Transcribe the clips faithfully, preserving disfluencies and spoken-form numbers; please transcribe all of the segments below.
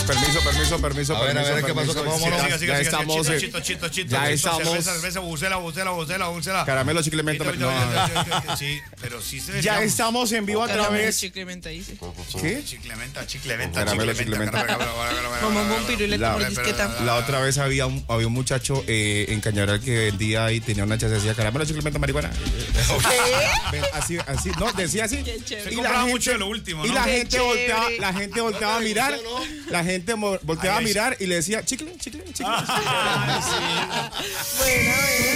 Permiso, permiso, permiso. A ver, permiso, a ver, ¿qué permiso. pasó? ¿Cómo Ya- vamos? ya, Siga, siga, estamos. siga, eh, chito, chito, chito, ya chito, estamos. cerveza, cerveza, bucela, bucela, bucela, bucela. Caramelo, chicle, menta. Vito, no. Vito, Vito, Sí, pero sí se Ya veía- estamos en vivo a través. Chiclementa dice. ¿Qué? Chiclementa, chiclementa, Caramelo, chiclementa. Como un piruleta La- con disqueta. La otra vez había un, había un muchacho eh, en Cañaveral que vendía y tenía una chaza, decía caramelo, chicle, menta, marihuana. ¿Qué? Así, así, no, decía así. Qué chévere. Se compraba mucho de lo último, y ¿no? la Qué gente chévere. volteaba, la gente volteaba a mirar, la gente mo- volteaba a Ay, mirar y le decía chicle, chicle, chicle. Bueno,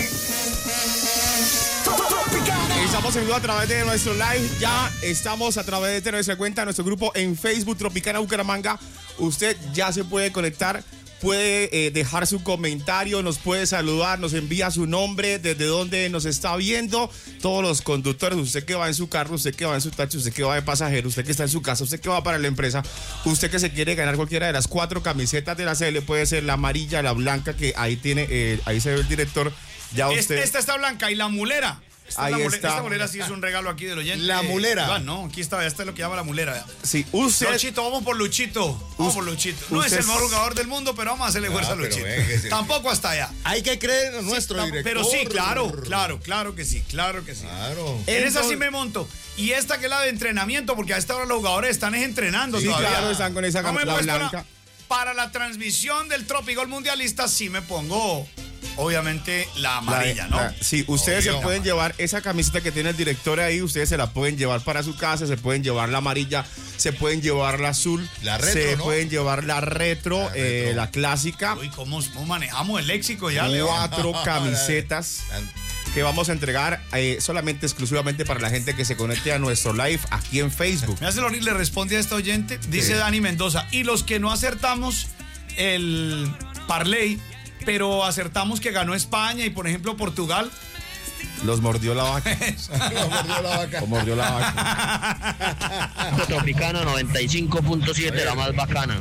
Estamos en vivo a través de nuestro live. Ya estamos a través de nuestra cuenta, nuestro grupo en Facebook, Tropicana Bucaramanga. Usted ya se puede conectar, puede eh, dejar su comentario, nos puede saludar, nos envía su nombre, desde dónde nos está viendo. Todos los conductores, usted que va en su carro, usted que va en su taxi, usted que va de pasajero, usted que está en su casa, usted que va para la empresa, usted que se quiere ganar cualquiera de las cuatro camisetas de la C L, puede ser la amarilla, la blanca, que ahí tiene, eh, ahí se ve el director. Ya Este- usted. Esta está blanca y la mulera. Esta, Ahí es la mulera. está. Esta mulera sí es un regalo aquí del oyente. La mulera. Iván, no, aquí está, esta es lo que llama la mulera. Sí, usted. Luchito, vamos por Luchito. Vamos por Luchito. No usted es el mejor es- jugador del mundo, pero vamos a hacerle fuerza a pero Luchito. ven, que sí. Tampoco hasta allá. Hay que creer en nuestro Tam- director. Pero sí, claro, claro, claro que sí, claro que sí. Claro. En esa sí Entonces- me monto. Y esta que es la de entrenamiento, porque a esta hora los jugadores están es entrenando Sí, todavía. claro, están con esa No me he cam- la puesto blanca. Para la transmisión del Tropigol Mundialista sí me pongo, obviamente, la amarilla, La- ¿no? la- sí, ustedes Obvio. se pueden llevar esa camiseta que tiene el director ahí, ustedes se la pueden llevar para su casa, se pueden llevar la amarilla, se pueden llevar la azul, La retro, se ¿no? pueden llevar la retro, La eh, retro. la clásica, Uy, ¿cómo, cómo manejamos el léxico ya, Leo? cuatro camisetas que vamos a entregar eh, solamente exclusivamente para la gente que se conecte a nuestro live aquí en Facebook. Me hace el horrible, le responde a esta oyente, dice Sí. Dani Mendoza, y los que no acertamos el parlay, pero acertamos que ganó España y, por ejemplo, Portugal. Los mordió la vaca. Lo mordió la vaca. Los mordió la vaca. Tropicana noventa y cinco punto siete, la más bacana.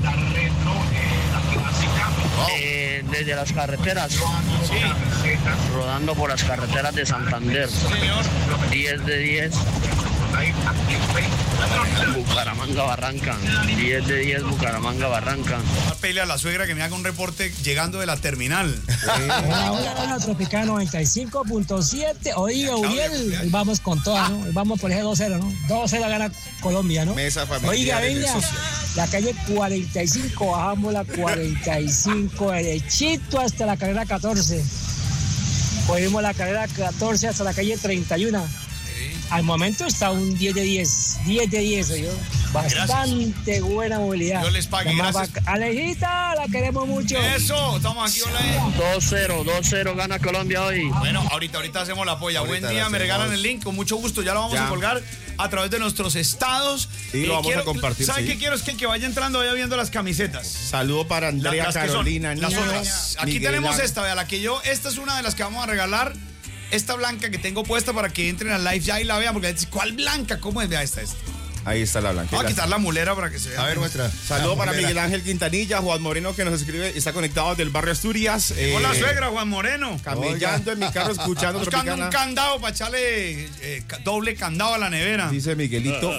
Eh, desde las carreteras, rodando por las carreteras de Santander, Señor. diez de diez. Bucaramanga Barranca, diez de diez Bucaramanga Barranca. Voy a pedirle a la suegra que me haga un reporte llegando de la terminal. Hola, hola, hola, Tropicana noventa y cinco punto siete. Oiga, Uriel, hoy vamos con todas, ¿no? Hoy vamos por ese dos cero, ¿no? dos cero gana Colombia, ¿no? Mesa familiar Oiga, en el venga, social. la calle cuarenta y cinco, bajamos la cuarenta y cinco, derechito hasta la carrera catorce. Cogimos la carrera catorce hasta la calle treinta y uno. Al momento está un diez de diez, diez de diez, yo. Bastante buena movilidad. Dios les pague, La más gracias. baca- Alejita, la queremos mucho. Eso, estamos aquí, hola. dos cero, dos cero gana Colombia hoy. Bueno, ahorita, ahorita hacemos la polla. Ahorita Buen la día, me hacemos. regalan el link, con mucho gusto. Ya lo vamos Ya. a colgar a través de nuestros estados. Y lo vamos a compartir, ¿Sabe sí. qué quiero? Es que el que vaya entrando vaya viendo las camisetas. Saludo para La- Andrea las que son, Carolina las Niño, otras. Aquí Miguel tenemos Ángel. esta, vea, la que yo, esta es una de las que vamos a regalar. Esta blanca que tengo puesta para que entren al live ya y la vean, porque dicen, ¿cuál blanca? ¿Cómo es? Vea esta, esta. Ahí está la blanca. Vamos a quitar la mulera para que se vea. A ver, muestra. Saludo La para mulera. Miguel Ángel Quintanilla, Juan Moreno que nos escribe y está conectado del barrio Asturias. Hola, eh, suegra, Juan Moreno. Camellando en mi carro escuchando Buscando un Tropicana. candado para echarle eh, ca- doble candado a la nevera. Dice Miguelito.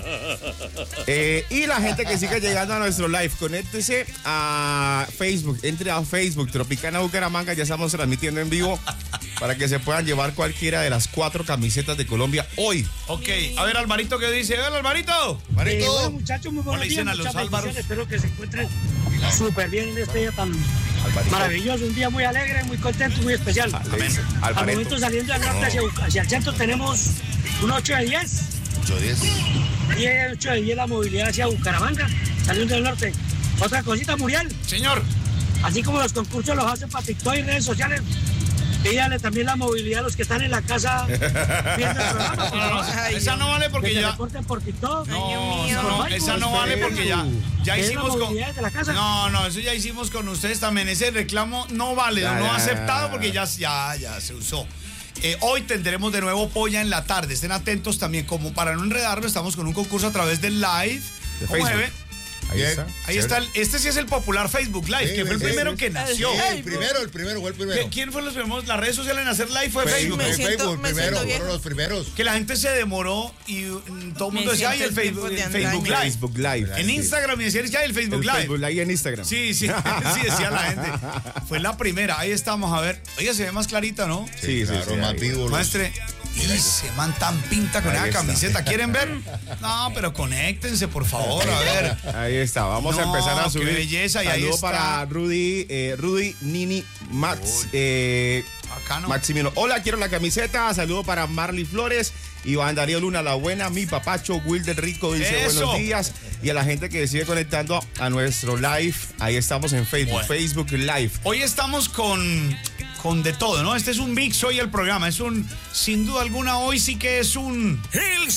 Eh, y la gente que sigue llegando a nuestro live, conéctese a Facebook, entre a Facebook, Tropicana Bucaramanga, ya estamos transmitiendo en vivo para que se puedan llevar cualquiera de las cuatro camisetas de Colombia hoy. Ok, a ver, Alvarito, ¿qué dice? Hola, Alvarito. Eh, bueno, Marito. muchachos, muy ¿Cómo le buenos dicen días, a los muchas Álvaros? bendiciones. Espero que se encuentren súper bien en este día tan Alvarito. maravilloso, un día muy alegre, muy contento, muy especial. Le dice Al Alvareto. momento saliendo del norte hacia, hacia el centro tenemos un ocho de diez, ocho diez. diez, ocho de diez la movilidad hacia Bucaramanga, saliendo del norte. Otra cosita, Muriel, Señor. así como los concursos los hacen para TikTok y redes sociales, pídale también la movilidad a los que están en la casa viendo el programa. por No, no, favor. esa no vale Que porque se ya. reporten por TikTok. No, Ay, esa Dios mío. no, esa no vale porque ya, ya ¿Qué es la hicimos con. movilidad de la casa? No, no, eso ya hicimos con ustedes también. Ese reclamo no vale, Ya, no ya, aceptado ya. porque ya, ya, ya se usó. Eh, hoy tendremos de nuevo polla en la tarde. Estén atentos también, como para no enredarlo, estamos con un concurso a través del live. De ¿Cómo se Facebook. ve? Ahí Bien. está. Ahí está. El, este sí es el popular Facebook Live, Sí, que fue el sí, primero sí. que nació. Sí, el primero, el primero, fue el primero. ¿Qué- ¿Quién fue los primeros? Las redes sociales en hacer live fue Facebook, Facebook. Me el siento- Facebook, me primero, siento fueron vieja. los primeros. Que la gente se demoró y mm, todo el Me mundo decía, ay, el siento Facebook, tiempos de el Facebook antaño. Live. Facebook Live. En Sí. Instagram y decían, ya el Facebook El Live. Facebook Live en Instagram. Sí, sí, sí, decía la gente. Fue la primera, ahí estamos, a ver. Oye, se ve más clarita, ¿no? Sí, sí, claro, sí, más ahí. vivo. los- Maestre, y se man tan pinta con Ahí esa está. camiseta. ¿Quieren ver? No, pero conéctense, por favor, a ver. Ahí está, vamos a No, empezar a qué subir. belleza, y ahí Saludo está. para Rudy, eh, Rudy, Nini, Max, eh, Bacano. Maximino. Hola, quiero la camiseta. Saludo para Marley Flores, Iván Darío Luna, la buena, mi papacho, Wilder Rico dice Eso. buenos días. Y a la gente que sigue conectando a nuestro live, ahí estamos en Facebook, Bueno. Facebook Live. Hoy estamos con, con de todo, ¿no? Este es un mix hoy el programa. Es un, sin duda alguna, hoy sí que es un... El